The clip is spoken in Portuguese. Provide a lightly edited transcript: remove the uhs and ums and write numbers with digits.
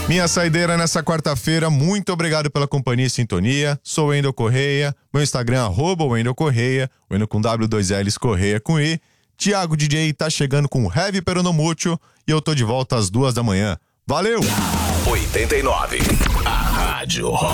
Minha saideira nessa quarta-feira, muito obrigado pela companhia e sintonia. Sou o Wendel Correia, meu Instagram @Wendel Correia, Wendel com W2Ls, Correia com I. Thiago DJ tá chegando com Heavy Peronomútil e eu tô de volta às 2 da manhã. Valeu! 89, a Rádio Rock.